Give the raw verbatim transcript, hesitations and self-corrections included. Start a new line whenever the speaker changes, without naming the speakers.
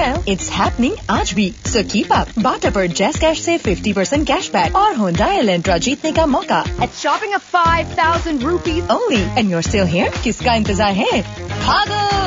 Well, it's happening आज भी. So keep up. Bata पर Jazz Cash से fifty percent cashback और Hyundai Elantra जीतने का मौका.
At shopping of five thousand rupees
Only. And you're still here? किसका इंतजार है? भागो!